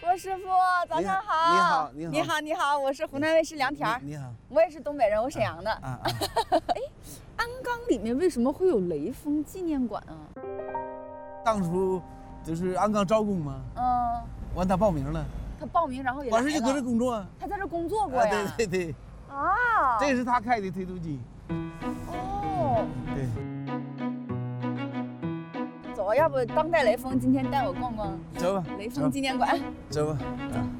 郭师傅，早上好。 你好， 你好，你好，我是湖南卫视梁田。 你好， 我也是东北人，我沈阳的。哎，鞍钢里面为什么会有雷锋纪念馆啊？ 当初就是鞍钢招工嘛，完他报名了， 他报名然后也来了。 完事就搁这工作。 他在这工作过呀？ 对。 啊， 这是他开的推土机。 哦， 对。 走，要不当代雷锋今天带我逛逛？ 走吧。 雷锋纪念馆。 走吧。